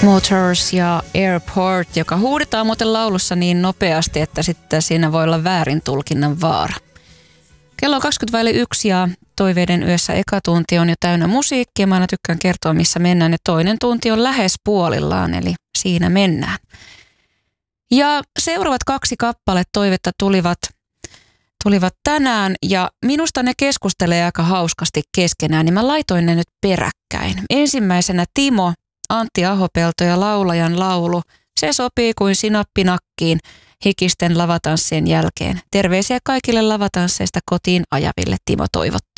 Motors ja Airport, joka huudetaan muuten laulussa niin nopeasti, että sitten siinä voi olla väärin tulkinnan vaara. Kello on 20:01 ja Toiveiden yössä eka tunti on jo täynnä musiikkia. Mä aina tykkään kertoa, missä mennään, ja toinen tunti on lähes puolillaan, eli siinä mennään. Ja seuraavat 2 kappaletoivetta tulivat tänään, ja minusta ne keskustelee aika hauskasti keskenään, niin mä laitoin ne nyt peräkkäin. Ensimmäisenä Timo, Antti Ahopelto ja laulajan laulu. Se sopii kuin sinappinakkiin hikisten lavatanssien jälkeen. Terveisiä kaikille lavatansseista kotiin ajaville, Timo toivottaa.